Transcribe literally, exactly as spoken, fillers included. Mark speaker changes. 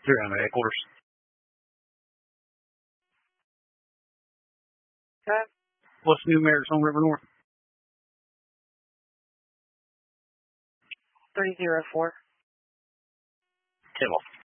Speaker 1: Zero Hammer headquarters.
Speaker 2: Okay.
Speaker 1: What's the numerics on River North?
Speaker 2: three zero four.
Speaker 1: Tell off.